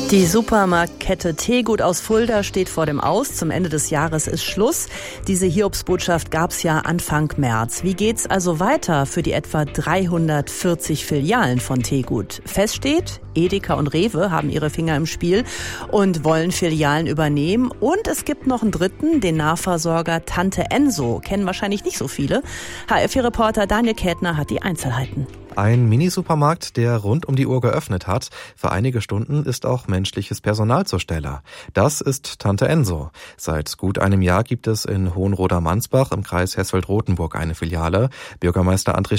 Die Supermarktkette Tegut aus Fulda steht vor dem Aus. Zum Ende des Jahres ist Schluss. Diese Hiobsbotschaft gab's ja Anfang März. Wie geht's also weiter für die etwa 340 Filialen von Tegut? Fest steht, Edeka und Rewe haben ihre Finger im Spiel und wollen Filialen übernehmen. Und es gibt noch einen dritten, den Nahversorger Tante Enso. Kennen wahrscheinlich nicht so viele. HF4-Reporter Daniel Kätner hat die Einzelheiten. Ein Minisupermarkt, der rund um die Uhr geöffnet hat. Für einige Stunden ist auch menschliches Personal zur Stelle. Das ist Tante Enso. Seit gut einem Jahr gibt es in Hohenroda-Mansbach im Kreis Hesselt-Rotenburg eine Filiale. Bürgermeister André